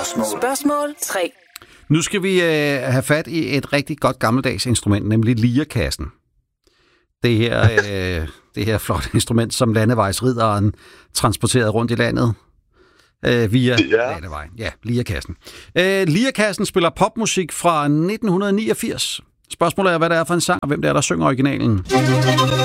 Spørgsmål 3. Nu skal vi have fat i et rigtig godt gammeldags instrument, nemlig lirekassen. Det her flotte instrument, som landevejsridderen transporterede rundt i landet via landevejen. Ja, lirekassen. Lirekassen spiller popmusik fra 1989. Spørgsmålet er, hvad det er for en sang, og hvem det er, der synger originalen.